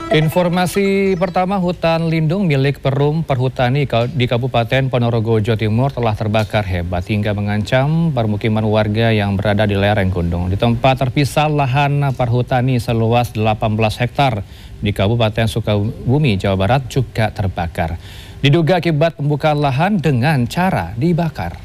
Informasi pertama, hutan lindung milik Perum Perhutani di Kabupaten Ponorogo, Jawa Timur telah terbakar hebat hingga mengancam permukiman warga yang berada di lereng gunung. Di tempat terpisah lahan perhutani seluas 18 hektar di Kabupaten Sukabumi, Jawa Barat juga terbakar. Diduga akibat pembukaan lahan dengan cara dibakar.